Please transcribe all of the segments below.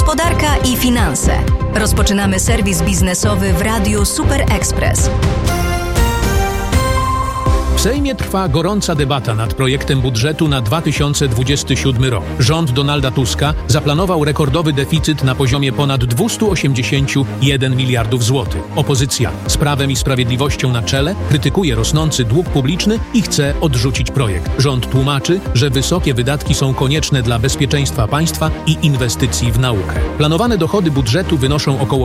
gospodarka i finanse. Rozpoczynamy serwis biznesowy w Radiu Super Express. W Sejmie trwa gorąca debata nad projektem budżetu na 2027 rok. Rząd Donalda Tuska zaplanował rekordowy deficyt na poziomie ponad 281 miliardów złotych. Opozycja z Prawem i Sprawiedliwością na czele krytykuje rosnący dług publiczny i chce odrzucić projekt. Rząd tłumaczy, że wysokie wydatki są konieczne dla bezpieczeństwa państwa i inwestycji w naukę. Planowane dochody budżetu wynoszą około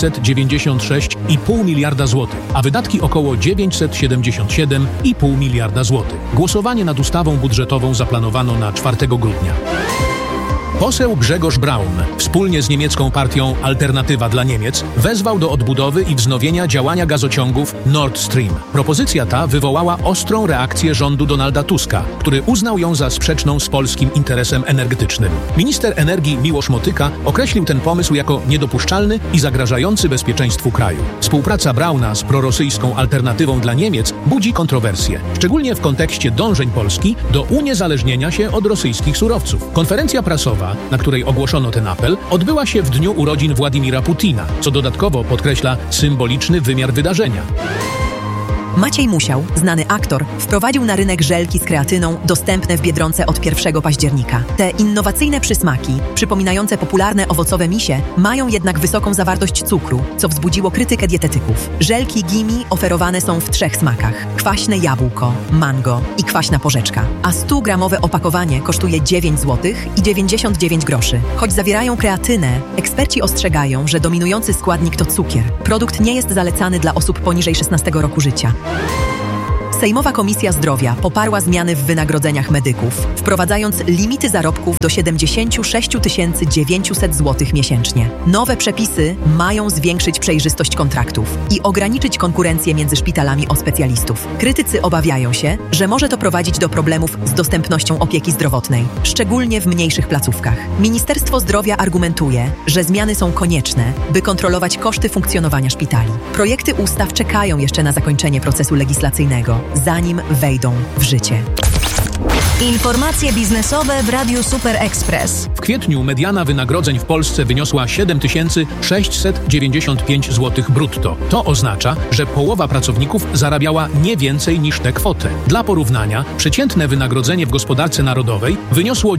696,5 miliarda złotych, a wydatki około 977,5 miliarda złotych. Głosowanie nad ustawą budżetową zaplanowano na 4 grudnia. Poseł Grzegorz Braun, wspólnie z niemiecką partią Alternatywa dla Niemiec, wezwał do odbudowy i wznowienia działania gazociągów Nord Stream. Propozycja ta wywołała ostrą reakcję rządu Donalda Tuska, który uznał ją za sprzeczną z polskim interesem energetycznym. Minister energii Miłosz Motyka określił ten pomysł jako niedopuszczalny i zagrażający bezpieczeństwu kraju. Współpraca Brauna z prorosyjską Alternatywą dla Niemiec budzi kontrowersje, szczególnie w kontekście dążeń Polski do uniezależnienia się od rosyjskich surowców. Konferencja prasowa, na której ogłoszono ten apel, odbyła się w dniu urodzin Władimira Putina, co dodatkowo podkreśla symboliczny wymiar wydarzenia. Maciej Musiał, znany aktor, wprowadził na rynek żelki z kreatyną dostępne w Biedronce od 1 października. Te innowacyjne przysmaki, przypominające popularne owocowe misie, mają jednak wysoką zawartość cukru, co wzbudziło krytykę dietetyków. Żelki Gimi oferowane są w 3 smakach: kwaśne jabłko, mango i kwaśna porzeczka, a 100-gramowe opakowanie kosztuje 9 zł i 99 groszy. Choć zawierają kreatynę, eksperci ostrzegają, że dominujący składnik to cukier. Produkt nie jest zalecany dla osób poniżej 16 roku życia. Sejmowa Komisja Zdrowia poparła zmiany w wynagrodzeniach medyków, wprowadzając limity zarobków do 76 900 zł miesięcznie. Nowe przepisy mają zwiększyć przejrzystość kontraktów i ograniczyć konkurencję między szpitalami o specjalistów. Krytycy obawiają się, że może to prowadzić do problemów z dostępnością opieki zdrowotnej, szczególnie w mniejszych placówkach. Ministerstwo Zdrowia argumentuje, że zmiany są konieczne, by kontrolować koszty funkcjonowania szpitali. Projekty ustaw czekają jeszcze na zakończenie procesu legislacyjnego, zanim wejdą w życie. Informacje biznesowe w Radiu Super Express. W kwietniu mediana wynagrodzeń w Polsce wyniosła 7695 zł brutto. To oznacza, że połowa pracowników zarabiała nie więcej niż tę kwotę. Dla porównania, przeciętne wynagrodzenie w gospodarce narodowej wyniosło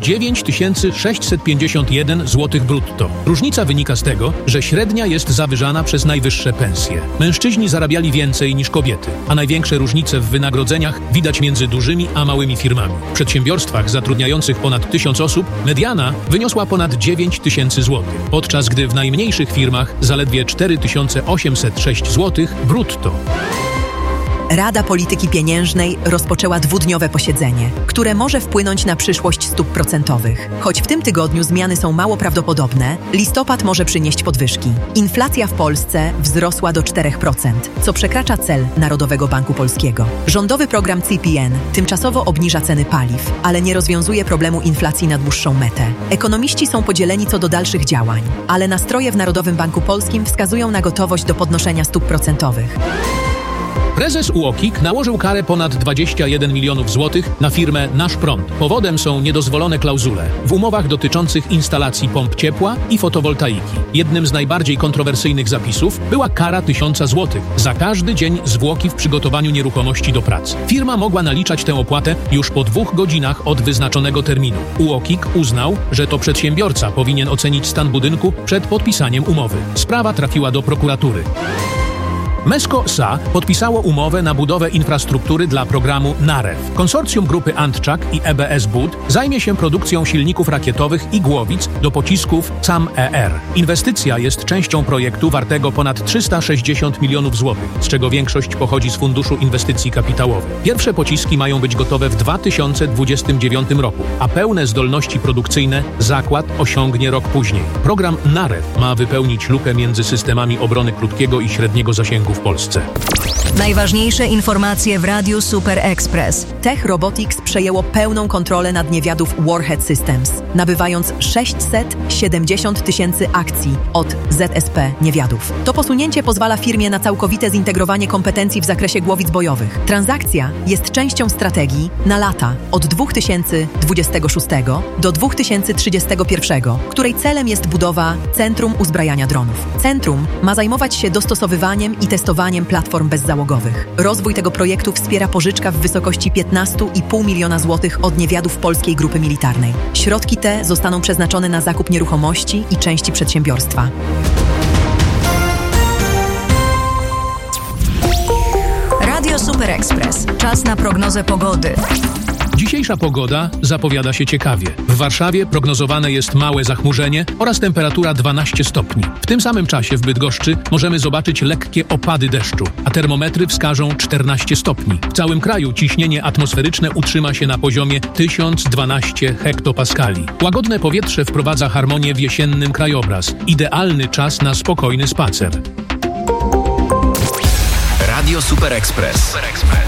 9651 zł brutto. Różnica wynika z tego, że średnia jest zawyżana przez najwyższe pensje. Mężczyźni zarabiali więcej niż kobiety, a największe różnice w wynagrodzeniach widać między dużymi a małymi firmami. W przedsiębiorstwach zatrudniających ponad 1000 osób mediana wyniosła ponad 9000 zł, podczas gdy w najmniejszych firmach zaledwie 4806 zł brutto. Rada Polityki Pieniężnej rozpoczęła 2-dniowe posiedzenie, które może wpłynąć na przyszłość stóp procentowych. Choć w tym tygodniu zmiany są mało prawdopodobne, listopad może przynieść podwyżki. Inflacja w Polsce wzrosła do 4%, co przekracza cel Narodowego Banku Polskiego. Rządowy program CPN tymczasowo obniża ceny paliw, ale nie rozwiązuje problemu inflacji na dłuższą metę. Ekonomiści są podzieleni co do dalszych działań, ale nastroje w Narodowym Banku Polskim wskazują na gotowość do podnoszenia stóp procentowych. Prezes UOKiK nałożył karę ponad 21 milionów złotych na firmę Nasz Prąd. Powodem są niedozwolone klauzule w umowach dotyczących instalacji pomp ciepła i fotowoltaiki. Jednym z najbardziej kontrowersyjnych zapisów była kara 1000 złotych za każdy dzień zwłoki w przygotowaniu nieruchomości do pracy. Firma mogła naliczać tę opłatę już po 2 godzinach od wyznaczonego terminu. UOKiK uznał, że to przedsiębiorca powinien ocenić stan budynku przed podpisaniem umowy. Sprawa trafiła do prokuratury. Mesco S.A. podpisało umowę na budowę infrastruktury dla programu NAREW. Konsorcjum grupy Antczak i EBS Bud zajmie się produkcją silników rakietowych i głowic do pocisków SAM-ER. Inwestycja jest częścią projektu wartego ponad 360 milionów złotych, z czego większość pochodzi z Funduszu Inwestycji Kapitałowych. Pierwsze pociski mają być gotowe w 2029 roku, a pełne zdolności produkcyjne zakład osiągnie rok później. Program NAREW ma wypełnić lukę między systemami obrony krótkiego i średniego zasięgu w Polsce. Najważniejsze informacje w Radiu Super Express. Tech Robotics przejęło pełną kontrolę nad Niewiadów Warhead Systems, nabywając 670 000 akcji od ZSP Niewiadów. To posunięcie pozwala firmie na całkowite zintegrowanie kompetencji w zakresie głowic bojowych. Transakcja jest częścią strategii na lata od 2026 do 2031, której celem jest budowa Centrum Uzbrajania Dronów. Centrum ma zajmować się dostosowywaniem i testowaniem platform bezzałogowych. Rozwój tego projektu wspiera pożyczka w wysokości 15,5 miliona złotych od Niewiadów Polskiej Grupy Militarnej. Środki te zostaną przeznaczone na zakup nieruchomości i części przedsiębiorstwa. Radio Super Express. Czas na prognozę pogody. Dzisiejsza pogoda zapowiada się ciekawie. W Warszawie prognozowane jest małe zachmurzenie oraz temperatura 12 stopni. W tym samym czasie w Bydgoszczy możemy zobaczyć lekkie opady deszczu, a termometry wskażą 14 stopni. W całym kraju ciśnienie atmosferyczne utrzyma się na poziomie 1012 hektopaskali. Łagodne powietrze wprowadza harmonię w jesiennym krajobraz. Idealny czas na spokojny spacer. Radio Super Express.